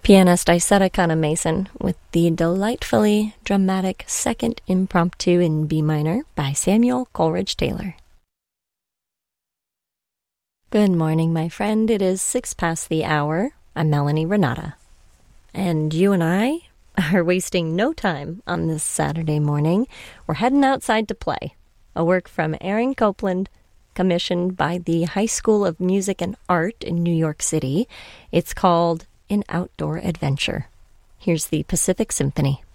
Pianist Isetta Kana Mason with the delightfully dramatic Second Impromptu in B minor by Samuel Coleridge Taylor. Good morning, my friend. It is 6 past the hour. I'm Melanie Renata. And you and I are wasting no time on this Saturday morning. We're heading outside to play. A work from Aaron Copland, commissioned by the High School of Music and Art in New York City. It's called An Outdoor Adventure. Here's the Pacific Symphony.